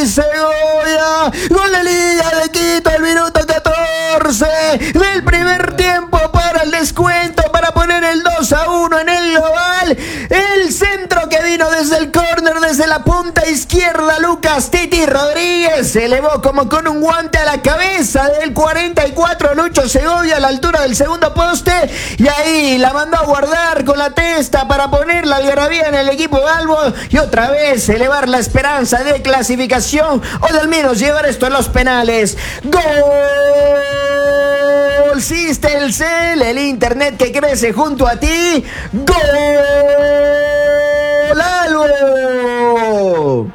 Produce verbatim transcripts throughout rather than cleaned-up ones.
Segovia. Gol de Liga de Quito, el minuto catorce del primer tiempo para el descuento, para poner el dos a uno en el global. El centro que vino desde el córner, desde la punta izquierda, Lucas Titi Rodríguez se elevó como con un guante a la cabeza del cuarenta y cuatro, Lucho Segovia, a la altura del segundo poste, y ahí la mandó a guardar con la testa para poner la algarabía en el equipo galvo y otra vez elevar la esperanza de clasificación o de al menos llevar esto a los penales. ¡Gol! Sistelcel, el internet que crece junto a ti. ¡Gol, Albo!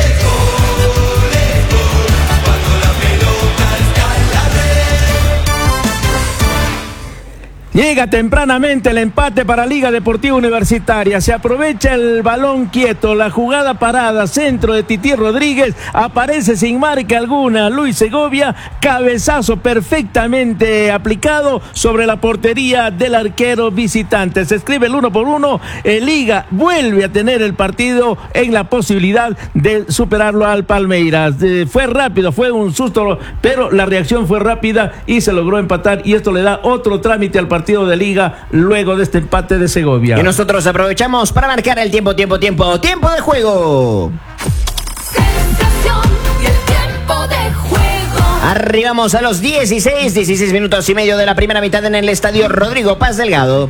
Llega tempranamente el empate para Liga Deportiva Universitaria. Se aprovecha el balón quieto, la jugada parada, centro de Titi Rodríguez. Aparece sin marca alguna Luis Segovia. Cabezazo perfectamente aplicado sobre la portería del arquero visitante. Se escribe el uno por uno. El Liga vuelve a tener el partido en la posibilidad de superarlo al Palmeiras. Eh, fue rápido, fue un susto, pero la reacción fue rápida y se logró empatar. Y esto le da otro trámite al partido de Liga luego de este empate de Segovia. Y nosotros aprovechamos para marcar el tiempo, tiempo, tiempo, tiempo de juego. Sensación y el tiempo de juego. Arribamos a los dieciséis, dieciséis minutos y medio de la primera mitad en el estadio Rodrigo Paz Delgado.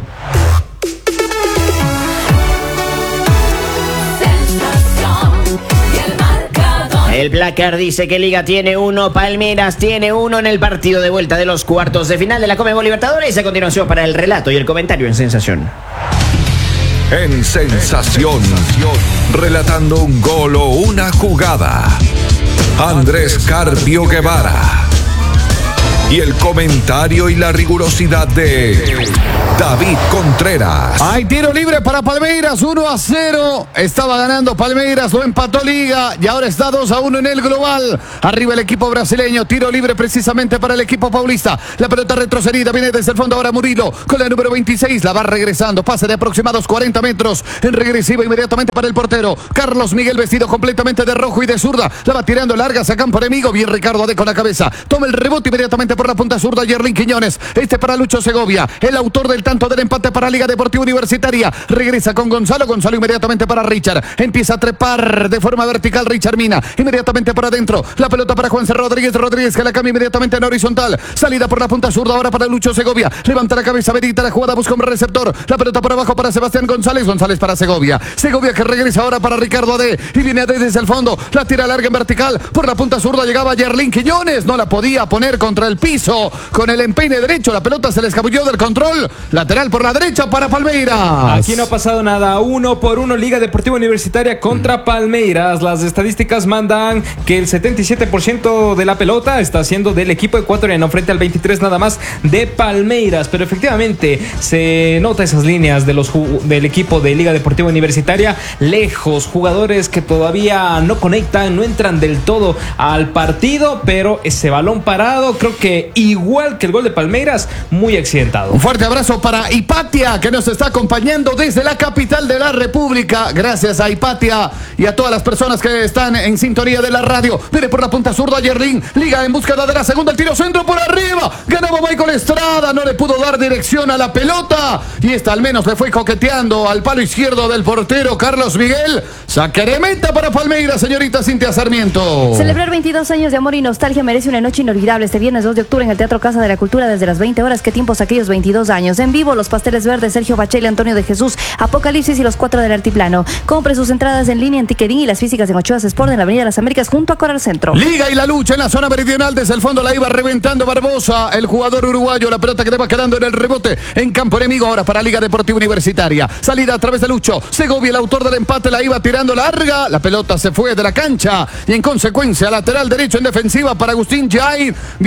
El placar dice que Liga tiene uno, Palmeiras tiene uno en el partido de vuelta de los cuartos de final de la Conmebol Libertadores. A continuación para el relato y el comentario en Sensación. En Sensación, relatando un gol o una jugada, Andrés Carpio Guevara. Y el comentario y la rigurosidad de David Contreras. Hay tiro libre para Palmeiras, uno a cero. Estaba ganando Palmeiras, lo empató Liga y ahora está dos a uno en el global. Arriba el equipo brasileño, tiro libre precisamente para el equipo paulista. La pelota retrocedida viene desde el fondo ahora Murilo con la número veintiséis, la va regresando. Pase de aproximados cuarenta metros en regresiva inmediatamente para el portero. Carlos Miguel vestido completamente de rojo y de zurda. La va tirando largas a campo enemigo. Bien Ricardo Ade con la cabeza. Toma el rebote inmediatamente por la punta zurda, Yerlin Quiñones. Este para Lucho Segovia, el autor del tanto del empate para Liga Deportiva Universitaria. Regresa con Gonzalo, Gonzalo inmediatamente para Richard. Empieza a trepar de forma vertical Richard Mina. Inmediatamente para adentro. La pelota para Juanse Rodríguez. Rodríguez que la cambia inmediatamente en horizontal. Salida por la punta zurda ahora para Lucho Segovia. Levanta la cabeza, medita la jugada, busca un receptor. La pelota por abajo para Sebastián González. González para Segovia. Segovia que regresa ahora para Ricardo Ade. Y viene Ade desde el fondo. La tira larga en vertical. Por la punta zurda llegaba Yerlin Quiñones. No la podía poner contra el piso. Con el empeine derecho, la pelota se le escabulló del control. Lateral por la derecha para Palmeiras. Aquí no ha pasado nada. Uno por uno, Liga Deportiva Universitaria contra Palmeiras. Las estadísticas mandan que el setenta y siete por ciento de la pelota está siendo del equipo ecuatoriano frente al veintitrés nada más de Palmeiras. Pero efectivamente se nota esas líneas de los del equipo de Liga Deportiva Universitaria lejos. Jugadores que todavía no conectan, no entran del todo al partido. Pero ese balón parado, creo que igual que el gol de Palmeiras, muy accidentado. Un fuerte abrazo para Hipatia, que nos está acompañando desde la capital de la República. Gracias a Hipatia y a todas las personas que están en sintonía de la radio. Viene por la punta zurda Yerlin. Liga en búsqueda de la segunda. El tiro centro por arriba. Ganaba Michael Estrada. No le pudo dar dirección a la pelota. Y esta al menos le fue coqueteando al palo izquierdo del portero Carlos Miguel. Saque de meta para Palmeiras, señorita Cintia Sarmiento. Celebrar veintidós años de amor y nostalgia merece una noche inolvidable este viernes dos de octubre en el Teatro Casa de la Cultura desde las veinte horas. ¿Qué tiempos aquellos veintidós años? En vivo, Los Pasteles Verdes, Sergio Bacheli, Antonio de Jesús, Apocalipsis y Los Cuatro del Altiplano. Compre sus entradas en línea en Ticketing y las físicas en Ochoa Sport en la Avenida de las Américas junto a Coral Centro. Liga y la lucha en la zona meridional. Desde el fondo la iba reventando Barbosa, el jugador uruguayo. La pelota que le va quedando en el rebote en campo enemigo ahora para Liga Deportiva Universitaria. Salida a través de Lucho Segovia, el autor del empate, la iba tirando larga. La pelota se fue de la cancha y en consecuencia lateral derecho en defensiva para Agustín Jair. Viene el jugador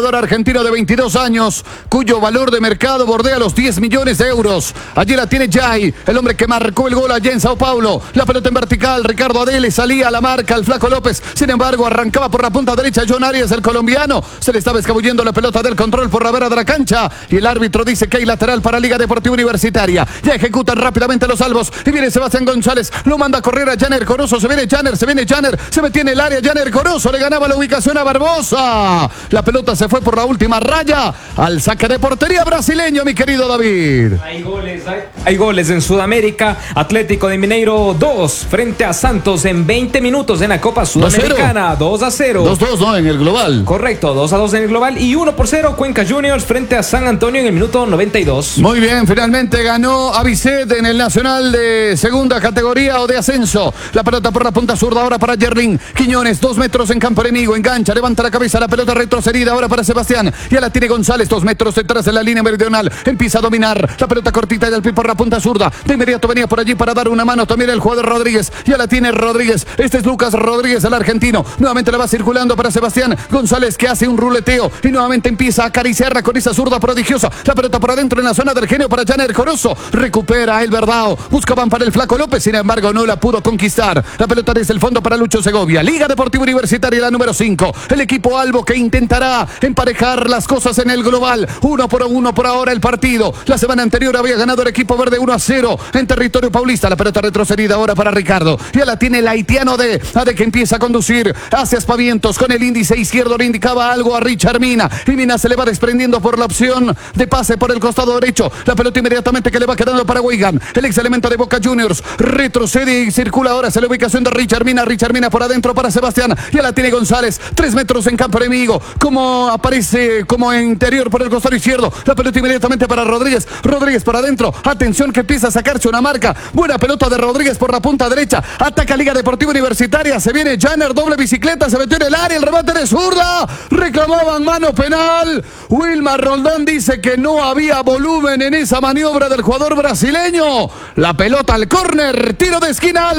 jugador argentino de veintidós años, cuyo valor de mercado bordea los diez millones de euros. Allí la tiene Jai, el hombre que marcó el gol allá en Sao Paulo. La pelota en vertical, Ricardo Adele salía a la marca al Flaco López. Sin embargo, arrancaba por la punta derecha John Arias, el colombiano. Se le estaba escabullendo la pelota del control por la vera de la cancha. Y el árbitro dice que hay lateral para Liga Deportiva Universitaria. Ya ejecutan rápidamente los salvos. Y viene Sebastián González. Lo manda a correr a Janer Corozo. Se viene Janer, se viene Janer. Se metió en el área. Janer Corozo le ganaba la ubicación a Barbosa. La pelota se fue por la última raya al saque de portería brasileño, mi querido David. Hay goles, hay, hay goles en Sudamérica. Atlético de Mineiro dos frente a Santos en veinte minutos en la Copa Sudamericana. dos a cero. dos dos, ¿no? En el global. Correcto, dos a dos en el global y uno por cero Cuenca Juniors frente a San Antonio en el minuto noventa y dos. Muy bien, finalmente ganó Avicet en el Nacional de segunda categoría o de ascenso. La pelota por la punta zurda ahora para Yerlin Quiñones, dos metros en campo enemigo, engancha, levanta la cabeza, la pelota retrocedida ahora para Sebastián. Ya la tiene González, dos metros detrás de la línea meridional. Empieza a dominar la pelota cortita y al pie por la punta zurda. De inmediato venía por allí para dar una mano también el jugador Rodríguez. Ya la tiene Rodríguez. Este es Lucas Rodríguez, el argentino. Nuevamente la va circulando para Sebastián González, que hace un ruleteo y nuevamente empieza a acariciarla con esa zurda prodigiosa. La pelota por adentro en la zona del genio para Janer Corozo. Recupera el Verdao. Buscaban para el Flaco López, sin embargo no la pudo conquistar. La pelota desde el fondo para Lucho Segovia. Liga Deportiva Universitaria, la número cinco. El equipo Albo que intentará emparejar las cosas en el global. Uno por uno por ahora el partido. La semana anterior había ganado el equipo verde uno a cero en territorio paulista. La pelota retrocedida ahora para Ricardo. Ya la tiene el haitiano de Ade, que empieza a conducir hacia aspavientos con el índice izquierdo. Le indicaba algo a Richard Mina. Y Mina se le va desprendiendo por la opción de pase por el costado derecho. La pelota inmediatamente que le va quedando para Weigan. El ex elemento de Boca Juniors retrocede y circula ahora hacia la ubicación de Richard Mina. Richard Mina por adentro para Sebastián. Ya la tiene González. Tres metros en campo enemigo. Como aparece como interior por el costado izquierdo. La pelota inmediatamente para Rodríguez. Rodríguez por adentro. Atención que empieza a sacarse una marca. Buena pelota de Rodríguez por la punta derecha. Ataca Liga Deportiva Universitaria. Se viene Janer, doble bicicleta. Se metió en el área. El remate de zurda. Reclamaban mano penal. Wilmar Roldán dice que no había volumen en esa maniobra del jugador brasileño. La pelota al córner. Tiro de esquina,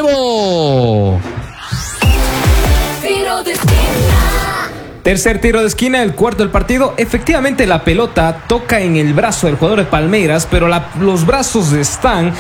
Albo. Tiro de esquina. Tercer tiro de esquina, el cuarto del partido. Efectivamente la pelota toca en el brazo del jugador de Palmeiras, pero la, los brazos están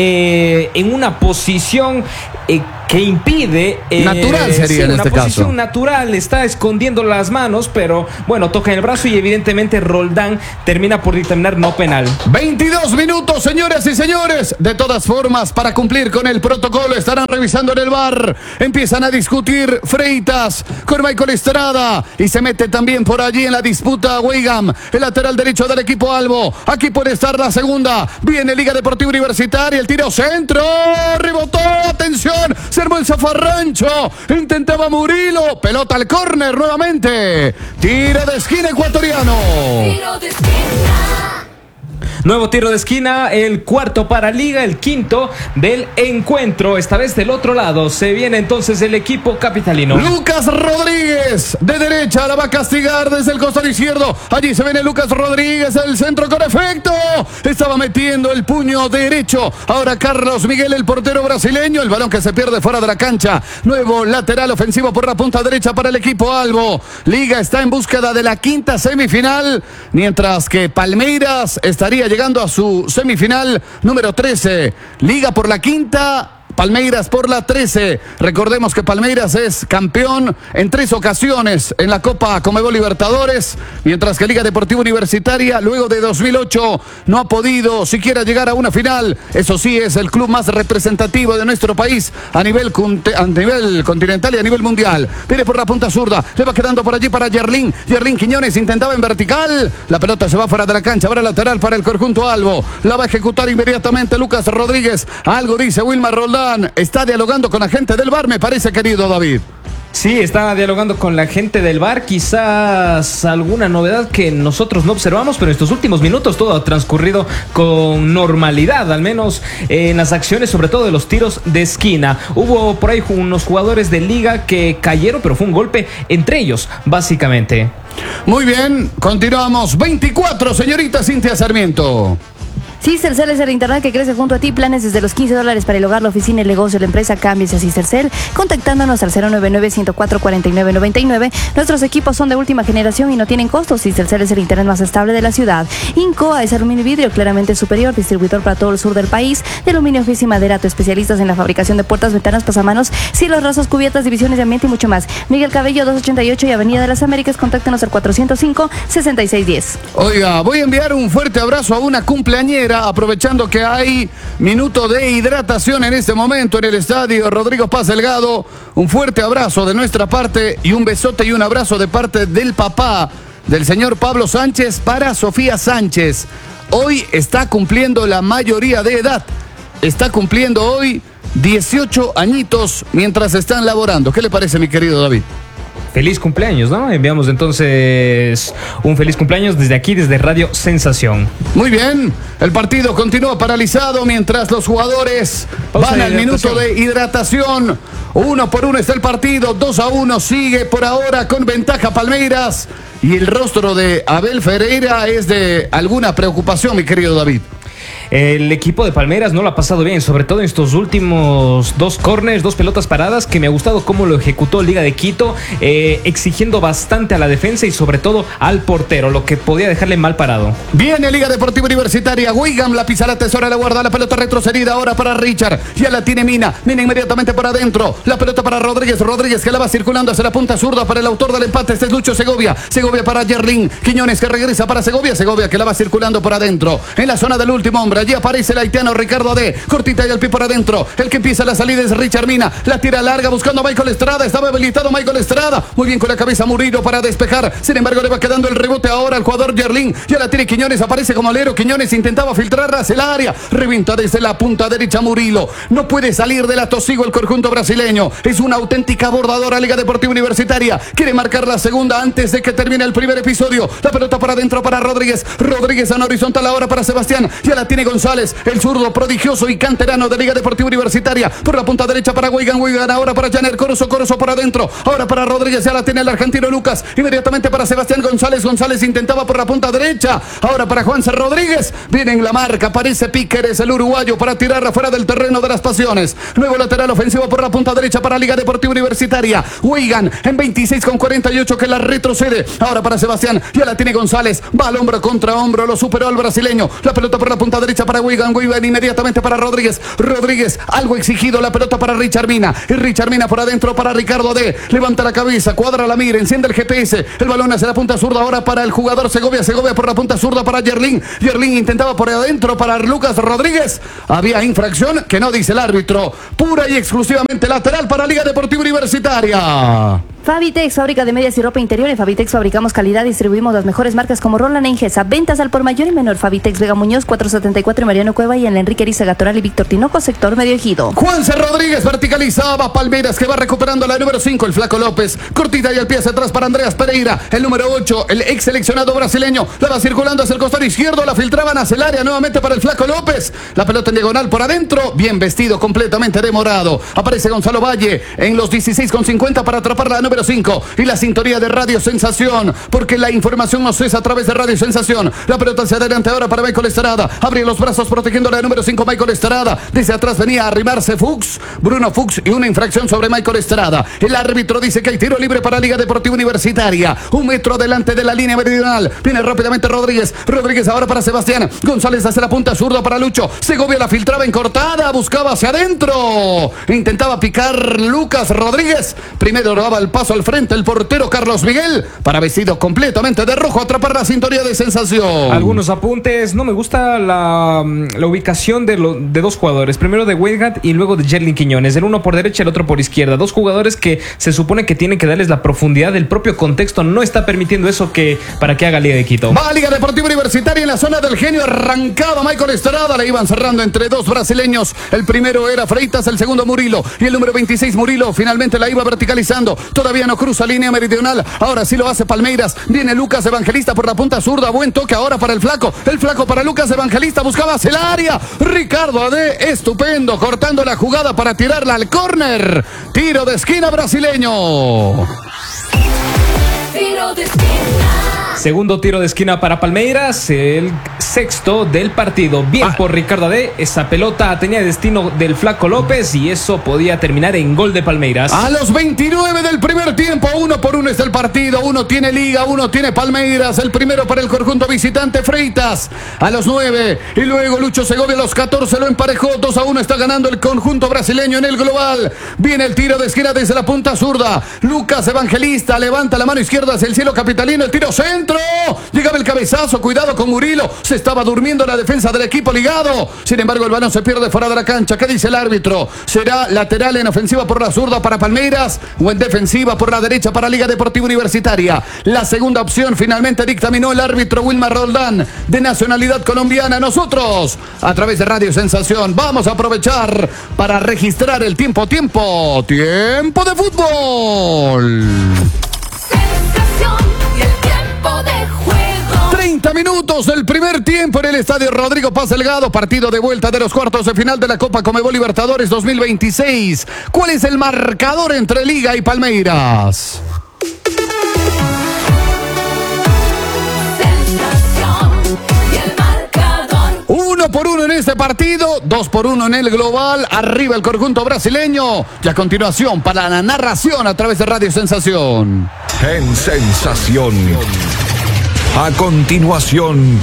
eh, en una posición eh, que impide... Eh, natural sería sí, en una este posición caso. natural, está escondiendo las manos, pero bueno, toca en el brazo y evidentemente Roldán termina por dictaminar no penal. veintidós minutos, señoras y señores. De todas formas, para cumplir con el protocolo, estarán revisando en el V A R. Empiezan a discutir Freitas con Michael Estrada. Y se mete también por allí en la disputa Weigam, el lateral derecho del equipo Albo. Aquí puede estar la segunda. Viene Liga Deportiva Universitaria. El tiro centro. Rebotó. Atención. Se armó el zafarrancho. Intentaba Murilo. Pelota al córner nuevamente. Tiro de esquina ecuatoriano. Tiro de esquina. Nuevo tiro de esquina, el cuarto para Liga, el quinto del encuentro. Esta vez del otro lado se viene entonces el equipo capitalino. Lucas Rodríguez, de derecha, la va a castigar desde el costado izquierdo. Allí se viene Lucas Rodríguez, el centro con efecto. Estaba metiendo el puño derecho. Ahora Carlos Miguel, el portero brasileño. El balón que se pierde fuera de la cancha. Nuevo lateral ofensivo por la punta derecha para el equipo Albo. Liga está en búsqueda de la quinta semifinal, mientras que Palmeiras estaría llegando a su semifinal número trece. Liga por la quinta, Palmeiras por la trece. Recordemos que Palmeiras es campeón en tres ocasiones en la Copa Conmebol Libertadores, mientras que Liga Deportiva Universitaria luego de dos mil ocho no ha podido siquiera llegar a una final. Eso sí, es el club más representativo de nuestro país a nivel, a nivel continental y a nivel mundial. Viene por la punta zurda, le va quedando por allí para Yerlin. Yerlin Quiñones intentaba en vertical. La pelota se va fuera de la cancha, ahora lateral para el conjunto Albo. La va a ejecutar inmediatamente Lucas Rodríguez. Algo dice Wilmar Roldán. Está dialogando con la gente del V A R, me parece, querido David. Sí, está dialogando con la gente del V A R, quizás alguna novedad que nosotros no observamos, pero en estos últimos minutos todo ha transcurrido con normalidad, al menos en las acciones, sobre todo de los tiros de esquina. Hubo por ahí unos jugadores de Liga que cayeron, pero fue un golpe entre ellos, básicamente. Muy bien, continuamos. veinticuatro, señorita Cintia Sarmiento. Cistercel es el internet que crece junto a ti. Planes desde los quince dólares para el hogar, la oficina, el negocio, la empresa. Cámbiese a Cistercel contactándonos al cero nueve nueve, uno cero cuatro, cuatro nueve nueve nueve. Nuestros equipos son de última generación y no tienen costos. Cistercel es el internet más estable de la ciudad. Incoa es aluminio y vidrio claramente superior, distribuidor para todo el sur del país de aluminio, oficio y maderato, especialistas en la fabricación de puertas, ventanas, pasamanos, cielos rasos, cubiertas, divisiones de ambiente y mucho más. Miguel Cabello, doscientos ochenta y ocho y Avenida de las Américas. Contáctenos al cuatrocientos cinco, sesenta y seis diez. Oiga, voy a enviar un fuerte abrazo a una cumpleañera, aprovechando que hay minuto de hidratación en este momento en el estadio Rodrigo Paz Delgado. Un fuerte abrazo de nuestra parte y un besote y un abrazo de parte del papá del señor Pablo Sánchez para Sofía Sánchez. Hoy está cumpliendo la mayoría de edad. Está cumpliendo hoy dieciocho añitos mientras están laborando. ¿Qué le parece, mi querido David? Feliz cumpleaños, ¿no? Enviamos entonces un feliz cumpleaños desde aquí, desde Radio Sensación. Muy bien, el partido continúa paralizado mientras los jugadores Pausa van de al minuto de hidratación. Uno por uno está el partido, dos a uno sigue por ahora con ventaja Palmeiras. Y el rostro de Abel Ferreira es de alguna preocupación, mi querido David. El equipo de Palmeiras no lo ha pasado bien, sobre todo en estos últimos dos corners, dos pelotas paradas, que me ha gustado cómo lo ejecutó Liga de Quito, eh, exigiendo bastante a la defensa y sobre todo al portero, lo que podía dejarle mal parado. Viene Liga Deportiva Universitaria, Wigan la pisa, la tesora, la guarda, la pelota retrocedida ahora para Richard, ya la tiene Mina, Mina inmediatamente para adentro, la pelota para Rodríguez, Rodríguez que la va circulando hacia la punta zurda para el autor del empate, este es Lucho Segovia, Segovia para Yerlin, Quiñones que regresa para Segovia, Segovia que la va circulando por adentro, en la zona del último hombre. Allí aparece el haitiano Ricardo D. Cortita y al pie por adentro. El que empieza la salida es Richard Mina. La tira larga buscando a Michael Estrada. Estaba habilitado Michael Estrada. Muy bien con la cabeza Murillo para despejar. Sin embargo, le va quedando el rebote ahora al jugador Yerlin. Ya la tiene Quiñones. Aparece como alero. Quiñones intentaba filtrar hacia el área. Revienta desde la punta derecha Murillo. No puede salir del atosigo el conjunto brasileño. Es una auténtica bordadora Liga Deportiva Universitaria. Quiere marcar la segunda antes de que termine el primer episodio. La pelota para adentro para Rodríguez. Rodríguez en horizontal ahora para Sebastián. Ya la tiene González, el zurdo prodigioso y canterano de Liga Deportiva Universitaria. Por la punta derecha para Wigan, Wigan ahora para Janer, Corozo, Corozo por adentro. Ahora para Rodríguez, ya la tiene el argentino Lucas. Inmediatamente para Sebastián González. González intentaba por la punta derecha. Ahora para Juanse Rodríguez. Viene en la marca, aparece Píqueres, el uruguayo, para tirarla fuera del terreno de las pasiones. Nuevo lateral ofensivo por la punta derecha para Liga Deportiva Universitaria. Wigan en veintiséis con cuarenta y ocho que la retrocede. Ahora para Sebastián, ya la tiene González. Va al hombro contra hombro, lo superó el brasileño. La pelota por la punta derecha para Wigan, Wigan inmediatamente para Rodríguez. Rodríguez, algo exigido, la pelota para Richard Mina. Y Richard Mina por adentro para Ricardo D. Levanta la cabeza, cuadra la mira, enciende el G P S. El balón hacia la punta zurda ahora para el jugador Segovia. Segovia por la punta zurda para Yerlin. Yerlin intentaba por adentro para Lucas Rodríguez. Había infracción que no dice el árbitro. Pura y exclusivamente lateral para Liga Deportiva Universitaria. Fabitex, fábrica de medias y ropa interior. En Fabitex fabricamos calidad, distribuimos las mejores marcas como Roland e Ingesa. Ventas al por mayor y menor. Fabitex, Vega Muñoz, cuatrocientos setenta y cuatro, Mariano Cueva y en la Enrique Eriza Toral y Víctor Tinoco, sector Medio Ejido. Juanse Rodríguez verticalizaba Palmeiras que va recuperando la número cinco, el Flaco López. Cortita y al pie hacia atrás para Andreas Pereira. El número ocho, el ex seleccionado brasileño. La va circulando hacia el costado izquierdo, la filtraban hacia el área nuevamente para el Flaco López. La pelota en diagonal por adentro, bien vestido, completamente de morado. Aparece Gonzalo Valle en los dieciséis con cincuenta para atrapar la número cinco. Y la sintonía de Radio Sensación, porque la información nos es a través de Radio Sensación. La pelota hacia adelante ahora para Michael Estrada. Abre los brazos protegiendo la número cinco, Michael Estrada. Desde atrás venía a arrimarse Fuchs, Bruno Fuchs, y una infracción sobre Michael Estrada. El árbitro dice que hay tiro libre para Liga Deportiva Universitaria. Un metro delante de la línea meridional. Viene rápidamente Rodríguez. Rodríguez ahora para Sebastián. González hacia la punta zurda para Lucho. Segovia la filtraba en cortada. Buscaba hacia adentro. Intentaba picar Lucas Rodríguez. Primero daba el paso al frente el portero Carlos Miguel, para vestido completamente de rojo, atrapar la sintonía de Sensación. Algunos apuntes. No me gusta la, la ubicación de, lo, de dos jugadores. Primero de Weidgat y luego de Yerlin Quiñones. El uno por derecha, el otro por izquierda. Dos jugadores que se supone que tienen que darles la profundidad. El propio contexto no está permitiendo eso que para que haga Liga de Quito. Va a Liga Deportiva Universitaria en la zona del genio. Arrancaba Michael Estrada. Le iban cerrando entre dos brasileños. El primero era Freitas, el segundo Murilo. Y el número veintiséis, Murilo, finalmente la iba verticalizando. Todavía no cruza línea meridional. Ahora sí lo hace Palmeiras. Viene Lucas Evangelista por la punta zurda. Buen toque ahora para el Flaco. El Flaco para Lucas Evangelista. Buscaba hacia el área. Ricardo Ade, estupendo. Cortando la jugada para tirarla al córner. Tiro de esquina brasileño. Tiro de esquina. Segundo tiro de esquina para Palmeiras. El sexto del partido. Bien Ah. por Ricardo Ade. Esa pelota tenía destino del Flaco López y eso podía terminar en gol de Palmeiras. A los veintinueve del primer tiempo, uno por uno está el partido. Uno tiene Liga, uno tiene Palmeiras. El primero para el conjunto visitante, Freitas. A los nueve. Y luego Lucho Segovia a los catorce lo emparejó. dos a uno está ganando el conjunto brasileño en el global. Viene el tiro de esquina desde la punta zurda. Lucas Evangelista levanta la mano izquierda hacia el cielo capitalino. El tiro centro. Llegaba el cabezazo. Cuidado con Murilo. Se estaba durmiendo la defensa del equipo ligado. Sin embargo, el balón se pierde fuera de la cancha. ¿Qué dice el árbitro? ¿Será lateral en ofensiva por la zurda para Palmeiras o en defensiva por la derecha para Liga Deportiva Universitaria? La segunda opción finalmente dictaminó el árbitro Wilmar Roldán, de nacionalidad colombiana. Nosotros, a través de Radio Sensación, vamos a aprovechar para registrar el tiempo, tiempo, tiempo de fútbol. Sensación y el tiempo de juego. treinta minutos del primer tiempo en el estadio Rodrigo Paz Delgado, partido de vuelta de los cuartos de final de la Copa Conmebol Libertadores dos mil veintiséis. ¿Cuál es el marcador entre Liga y Palmeiras? Sensación y el marcador. Uno por uno en este partido, dos por uno en el global. Arriba el conjunto brasileño. Y a continuación, para la narración a través de Radio Sensación. En Sensación. A continuación,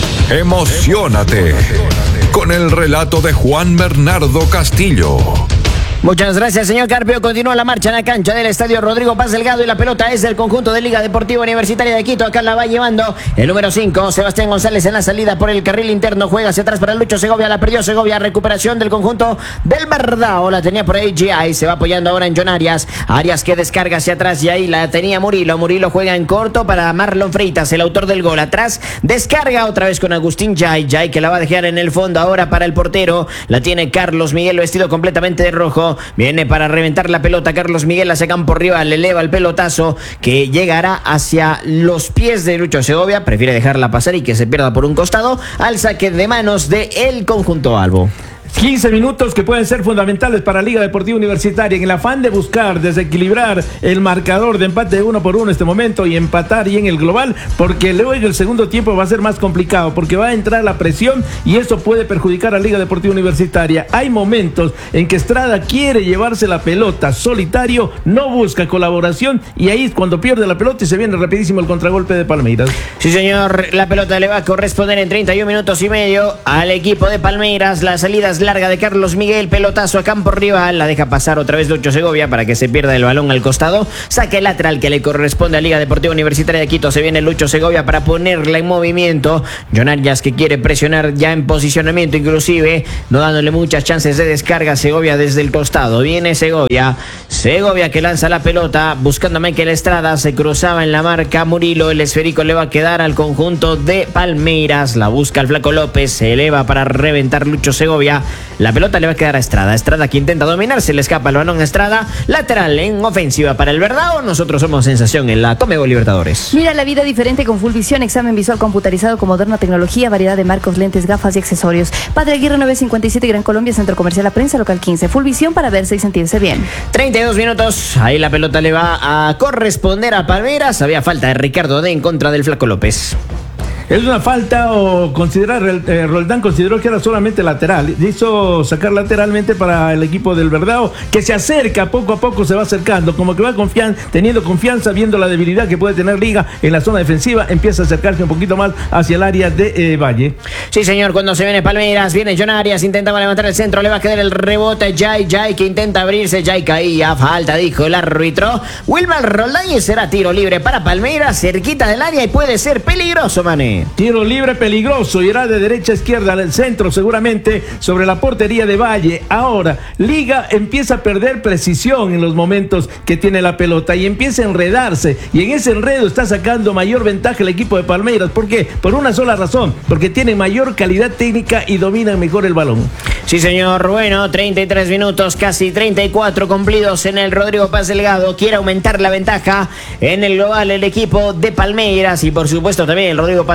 emociónate con el relato de Juan Bernardo Castillo. Muchas gracias, señor Carpio. Continúa la marcha en la cancha del estadio Rodrigo Paz Delgado y la pelota es del conjunto de Liga Deportiva Universitaria de Quito. Acá la va llevando el número cinco, Sebastián González en la salida por el carril interno. Juega hacia atrás para Lucho Segovia. La perdió Segovia. Recuperación del conjunto del Verdao. La tenía por ahí G I. Se va apoyando ahora en John Arias. Arias que descarga hacia atrás y ahí la tenía Murilo. Murilo juega en corto para Marlon Freitas, el autor del gol. Atrás descarga otra vez con Agustín Jai. Jai que la va a dejar en el fondo ahora para el portero. La tiene Carlos Miguel vestido completamente de rojo. Viene para reventar la pelota Carlos Miguel hacia campo rival, le eleva el pelotazo que llegará hacia los pies de Lucho Segovia, prefiere dejarla pasar y que se pierda por un costado al saque de manos de el conjunto albo. quince minutos que pueden ser fundamentales para Liga Deportiva Universitaria en el afán de buscar desequilibrar el marcador de empate de uno por uno en este momento y empatar y en el global, porque luego en el segundo tiempo va a ser más complicado porque va a entrar la presión y eso puede perjudicar a Liga Deportiva Universitaria. Hay momentos en que Estrada quiere llevarse la pelota solitario, no busca colaboración y ahí es cuando pierde la pelota y se viene rapidísimo el contragolpe de Palmeiras. Sí, señor, la pelota le va a corresponder en treinta y un minutos y medio al equipo de Palmeiras. La salida es larga de Carlos Miguel, pelotazo a campo rival, la deja pasar otra vez Lucho Segovia para que se pierda el balón al costado, saque lateral que le corresponde a Liga Deportiva Universitaria de Quito. Se viene Lucho Segovia para ponerla en movimiento. John Arias que quiere presionar ya en posicionamiento, inclusive no dándole muchas chances de descarga. Segovia desde el costado, viene Segovia, Segovia que lanza la pelota buscando a Michael Estrada, se cruzaba en la marca Murilo, el esférico le va a quedar al conjunto de Palmeiras, la busca el Flaco López, se eleva para reventar Lucho Segovia. La pelota le va a quedar a Estrada. Estrada que intenta dominar, se le escapa el balón a Estrada. Lateral en ofensiva para el Verdao. Nosotros somos sensación en la Conmebol Libertadores. Mira la vida diferente con Fullvisión, examen visual computarizado con moderna tecnología, variedad de marcos, lentes, gafas y accesorios. Padre Aguirre nueve cincuenta y siete, Gran Colombia, Centro Comercial La Prensa, local quince. Fullvisión para verse y sentirse bien. treinta y dos minutos. Ahí la pelota le va a corresponder a Palmeiras. Había falta de Ricardo Ade en contra del Flaco López. ¿Es una falta o considerar, eh, Roldán consideró que era solamente lateral? Hizo sacar lateralmente para el equipo del Verdao, que se acerca, poco a poco se va acercando, como que va confian, teniendo confianza, viendo la debilidad que puede tener Liga en la zona defensiva, empieza a acercarse un poquito más hacia el área de eh, Valle. Sí, señor, cuando se viene Palmeiras, viene John Arias, intentaba levantar el centro, le va a quedar el rebote, Jai, Jai que intenta abrirse, Jai caía, falta, dijo el árbitro. Wilmar Roldán y será tiro libre para Palmeiras, cerquita del área y puede ser peligroso, mané. Tiro libre peligroso, irá de derecha a izquierda al centro seguramente sobre la portería de Valle. Ahora, Liga empieza a perder precisión en los momentos que tiene la pelota y empieza a enredarse y en ese enredo está sacando mayor ventaja el equipo de Palmeiras. ¿Por qué? Por una sola razón, porque tiene mayor calidad técnica y dominan mejor el balón. Sí, señor. Bueno, treinta y tres minutos, casi treinta y cuatro cumplidos en el Rodrigo Paz Delgado. Quiere aumentar la ventaja en el global el equipo de Palmeiras y por supuesto también el Rodrigo Paz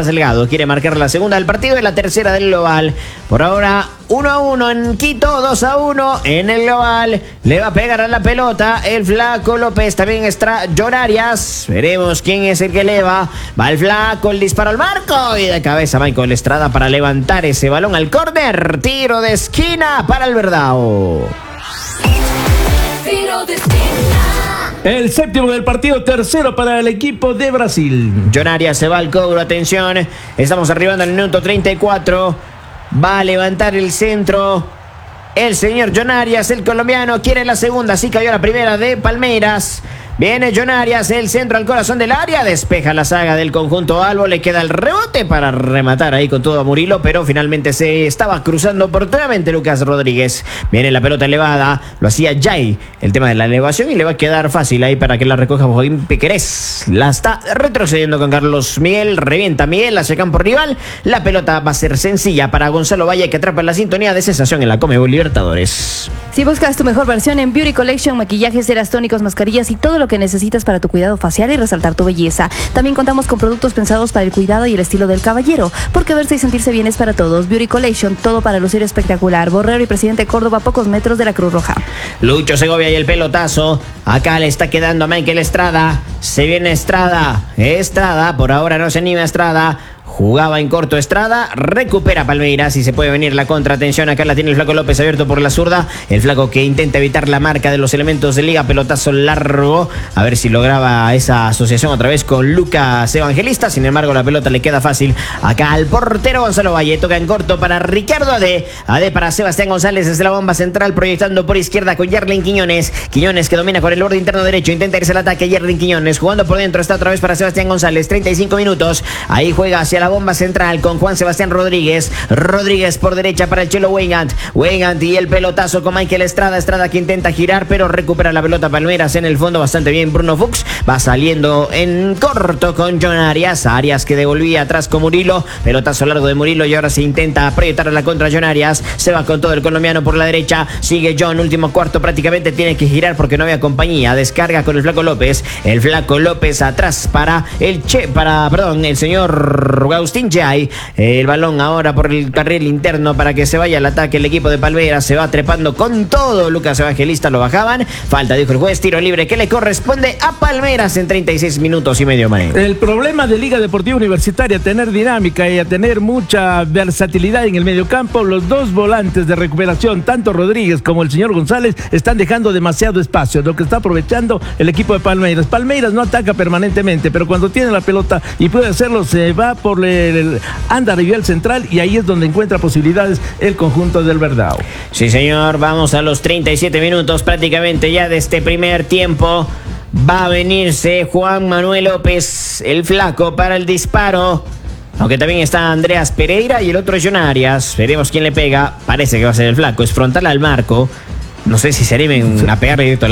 Delgado quiere marcar la segunda del partido y la tercera del global. Por ahora, uno a uno en Quito, dos a uno en el global. Le va a pegar a la pelota el Flaco López, también está John Arias. Veremos quién es el que eleva. Va el Flaco, el disparo al marco y de cabeza Michael Estrada para levantar ese balón al córner. Tiro de esquina para el Verdao. Tiro de esquina. El séptimo del partido, tercero para el equipo de Brasil. John Arias se va al cobro, atención. Estamos arribando al minuto treinta y cuatro. Va a levantar el centro el señor John Arias, el colombiano. Quiere la segunda, sí cayó la primera de Palmeiras. Viene John Arias, el centro al corazón del área. Despeja la saga del conjunto albo. Le queda el rebote para rematar ahí con todo a Murilo, pero finalmente se estaba cruzando oportunamente Lucas Rodríguez. Viene la pelota elevada. Lo hacía Jay, el tema de la elevación, y le va a quedar fácil ahí para que la recoja Joaquín Piquerés. La está retrocediendo con Carlos Miguel. Revienta Miguel hacia campo rival. La pelota va a ser sencilla para Gonzalo Valle, que atrapa la sintonía de sensación en la Conmebol Libertadores. Si buscas tu mejor versión en Beauty Collection, maquillajes, ceras, tónicos, mascarillas y todo lo que necesitas para tu cuidado facial y resaltar tu belleza. También contamos con productos pensados para el cuidado y el estilo del caballero, porque verse y sentirse bien es para todos. Beauty Collection, todo para lucir espectacular. Borrero y Presidente Córdoba, a pocos metros de la Cruz Roja. Lucho Segovia y el pelotazo. Acá le está quedando a Michael Estrada. Se viene Estrada. Estrada, por ahora no se anima Estrada. Jugaba en corto Estrada, recupera Palmeiras y se puede venir la contra. Atención, acá la tiene el Flaco López abierto por la zurda. El Flaco que intenta evitar la marca de los elementos de liga. Pelotazo largo. A ver si lograba esa asociación otra vez con Lucas Evangelista. Sin embargo, la pelota le queda fácil acá al portero Gonzalo Valle. Toca en corto para Ricardo Ade. Ade para Sebastián González desde la bomba central, proyectando por izquierda con Yerlin Quiñones. Quiñones que domina con el borde interno derecho. Intenta irse al ataque Yerlin Quiñones. Jugando por dentro está otra vez para Sebastián González. treinta y cinco minutos. Ahí juega hacia la bomba central con Juan Sebastián Rodríguez. Rodríguez por derecha para el Chelo Weigand. Weigand y el pelotazo con Michael Estrada. Estrada que intenta girar, pero recupera la pelota Palmeiras en el fondo bastante bien. Bruno Fuchs va saliendo en corto con John Arias. Arias que devolvía atrás con Murilo. Pelotazo largo de Murilo y ahora se intenta proyectar a la contra John Arias. Se va con todo el colombiano por la derecha. Sigue John, último cuarto prácticamente tiene que girar porque no había compañía. Descarga con el Flaco López. El Flaco López atrás para el Che, para, perdón, el señor Agustín Jay. El balón ahora por el carril interno para que se vaya al ataque el equipo de Palmeiras. Se va trepando con todo. Lucas Evangelista lo bajaban. Falta, dijo el juez. Tiro libre que le corresponde a Palmeiras en treinta y seis minutos y medio, Mané. El problema de Liga Deportiva Universitaria, tener dinámica y a tener mucha versatilidad en el mediocampo. Los dos volantes de recuperación, tanto Rodríguez como el señor González, están dejando demasiado espacio, lo que está aprovechando el equipo de Palmeiras. Palmeiras no ataca permanentemente, pero cuando tiene la pelota y puede hacerlo, se va por el anda a nivel central y ahí es donde encuentra posibilidades el conjunto del Verdao. Sí, señor, vamos a los treinta y siete minutos prácticamente ya de este primer tiempo. Va a venirse Juan Manuel López, el Flaco, para el disparo. Aunque también está Andreas Pereira y el otro es John Arias. Veremos quién le pega. Parece que va a ser el Flaco. Es frontal al marco. No sé si se animen a pegarle directo al